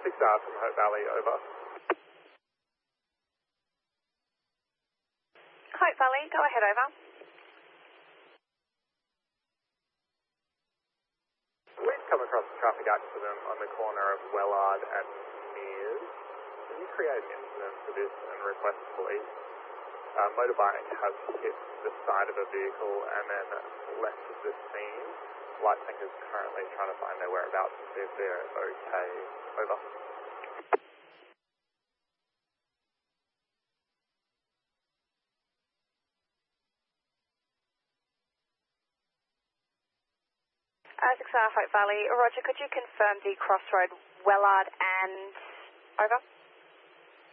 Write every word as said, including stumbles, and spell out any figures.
six R from Hope Valley, over. Hope Valley, go ahead, over. We've come across a traffic accident on the corner of Wellard and Mears. Can you create an incident for this and request police? A motorbike has hit the side of a vehicle and then left the scene. Lightning is currently trying to find their whereabouts and see if they're okay. Over. Uh, six R Hope Valley. Roger, could you confirm the crossroad Wellard and over?